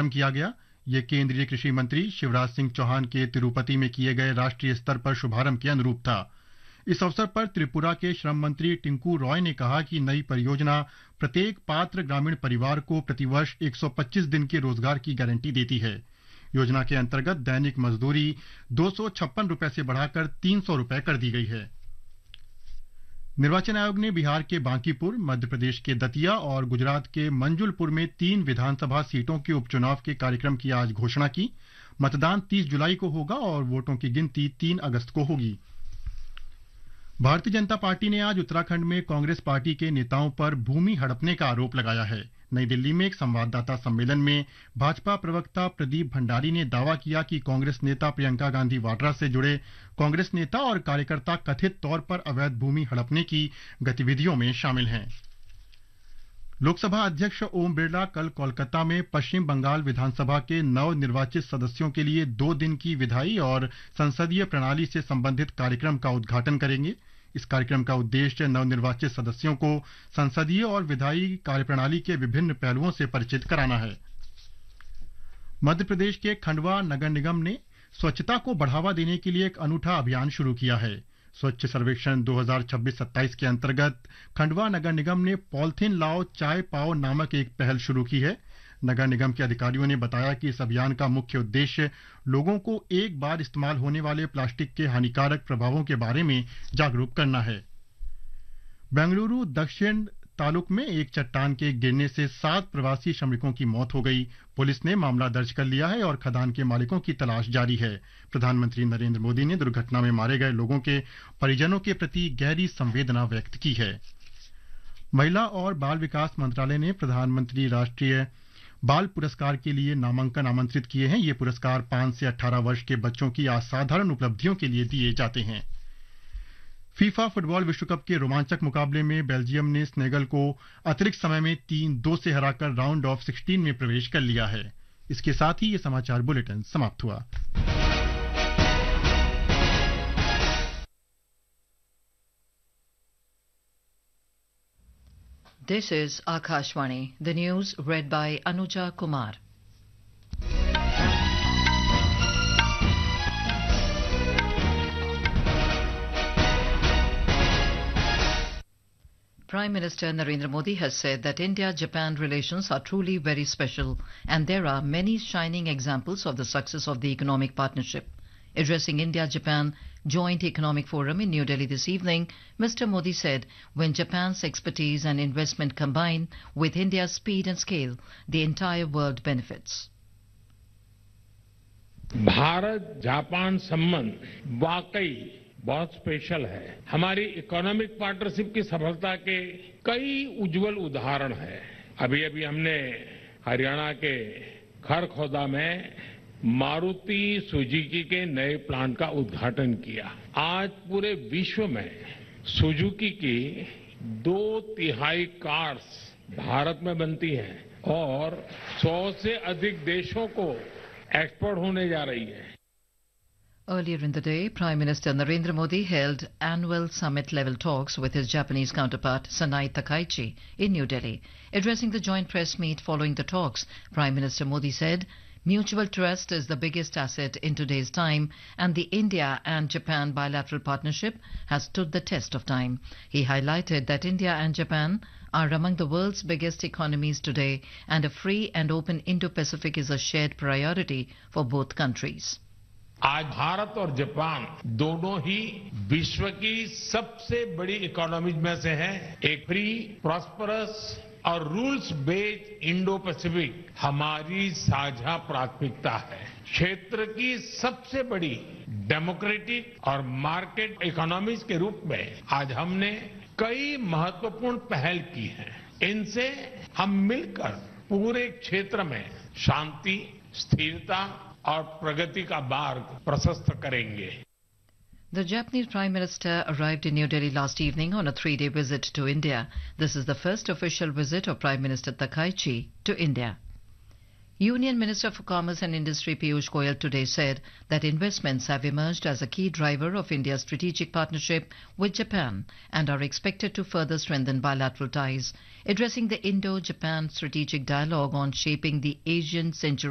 शुभारंभ किया गया। ये केंद्रीय कृषि मंत्री शिवराज सिंह चौहान के तिरुपति में किए गए राष्ट्रीय स्तर पर शुभारंभ के अनुरूप था। इस अवसर पर त्रिपुरा के श्रम मंत्री टिंकू रॉय ने कहा कि नई परियोजना प्रत्येक पात्र ग्रामीण परिवार को प्रतिवर्ष 125 दिन के रोजगार की गारंटी देती है। योजना के अंतर्गत दैनिक मजदूरी 256 रुपए से बढ़ाकर 300 रुपए कर दी गई है। निर्वाचन आयोग ने बिहार के बांकीपुर, मध्य प्रदेश के दतिया और गुजरात के मंजुलपुर में 3 विधानसभा सीटों के उपचुनाव के कार्यक्रम की आज घोषणा की। मतदान 30 जुलाई को होगा और वोटों की गिनती 3 अगस्त को होगी। भारतीय जनता पार्टी ने आज उत्तराखंड में कांग्रेस पार्टी के नेताओं पर भूमि हड़पने का आरोप लगाया है। नई दिल्ली में एक संवाददाता सम्मेलन में भाजपा प्रवक्ता प्रदीप भंडारी ने दावा किया कि कांग्रेस नेता प्रियंका गांधी वाड्रा से जुड़े कांग्रेस नेता और कार्यकर्ता कथित तौर पर अवैध भूमि हड़पने की गतिविधियों में शामिल हैं। लोकसभा अध्यक्ष ओम बिरला कल कोलकाता में पश्चिम बंगाल विधानसभा के नवनिर्वाचित सदस्यों के लिए 2 दिन की विधायी और संसदीय प्रणाली से संबंधित कार्यक्रम का उद्घाटन करेंगे। इस कार्यक्रम का उद्देश्य नवनिर्वाचित सदस्यों को संसदीय और विधायी कार्यप्रणाली के विभिन्न पहलुओं से परिचित कराना है। मध्य प्रदेश के खंडवा नगर निगम ने स्वच्छता को बढ़ावा देने के लिए एक अनूठा अभियान शुरू किया है। स्वच्छ सर्वेक्षण 2026-27 के अंतर्गत खंडवा नगर निगम ने पॉलिथीन लाओ चाय पाओ नामक एक पहल शुरू की है। नगर निगम के अधिकारियों ने बताया कि इस अभियान का मुख्य उद्देश्य लोगों को एक बार इस्तेमाल होने वाले प्लास्टिक के हानिकारक प्रभावों के बारे में जागरूक करना है। बेंगलुरु दक्षिण तालुक में एक चट्टान के गिरने से 7 प्रवासी श्रमिकों की मौत हो गई। पुलिस ने मामला दर्ज कर लिया है और खदान के मालिकों की तलाश जारी है। प्रधानमंत्री नरेंद्र मोदी ने दुर्घटना में मारे गए लोगों के परिजनों के प्रति गहरी संवेदना व्यक्त की है। महिला और बाल विकास मंत्रालय ने प्रधानमंत्री राष्ट्रीय बाल पुरस्कार के लिए नामांकन आमंत्रित किए हैं। ये पुरस्कार 5 से 18 वर्ष के बच्चों की असाधारण उपलब्धियों के लिए दिए जाते हैं। फीफा फुटबॉल विश्व कप के रोमांचक मुकाबले में बेल्जियम ने सेनेगल को अतिरिक्त समय में 3-2 से हराकर राउंड ऑफ 16 में प्रवेश कर लिया है। इसके साथ ही ये समाचार बुलेटिन समाप्त हुआ। This is Akashvani. The news read by Anuja Kumar. Prime Minister Narendra Modi has said that India-Japan relations are truly very special and there are many shining examples of the success of the economic partnership. Addressing India-Japan Joint Economic Forum in New Delhi this evening, Mr. Modi said when Japan's expertise and investment combine with India's speed and scale, the entire world benefits. Bharat Japan संबंध वाकई बहुत special है। हमारी economic partnership की सफलता के कई उज्जवल उदाहरण हैं। अभी अभी हमने हरियाणा के खरखौदा में मारुति सुजुकी के नए प्लांट का उद्घाटन किया। आज पूरे विश्व में सुजुकी की 2/3 कार्स भारत में बनती हैं और 100 से अधिक देशों को एक्सपोर्ट होने जा रही है। Earlier in the day, Prime Minister Narendra Modi held annual summit-level talks with his Japanese counterpart Sanai Takaichi in New Delhi. Addressing the joint press meet following the talks, Prime Minister Modi said, "Mutual trust is the biggest asset in today's time, and the India and Japan bilateral partnership has stood the test of time." He highlighted that India and Japan are among the world's biggest economies today, and a free and open Indo-Pacific is a shared priority for both countries. आज भारत और Japan दोनों ही विश्व की सबसे बड़ी economies में से हैं। एक फ्री, प्रॉस्परस और रूल्स बेस्ड इंडो पैसिफिक हमारी साझा प्राथमिकता है। क्षेत्र की सबसे बड़ी डेमोक्रेटिक और मार्केट इकोनॉमीज के रूप में आज हमने कई महत्वपूर्ण पहल की हैं। इनसे हम मिलकर पूरे क्षेत्र में शांति, स्थिरता और प्रगति का मार्ग प्रशस्त करेंगे। The Japanese Prime Minister arrived in New Delhi last evening on a 3-day visit to India. This is the first official visit of Prime Minister Takaichi to India. Union Minister for Commerce and Industry Piyush Goyal today said that investments have emerged as a key driver of India's strategic partnership with Japan and are expected to further strengthen bilateral ties. Addressing the Indo-Japan strategic dialogue on shaping the Asian century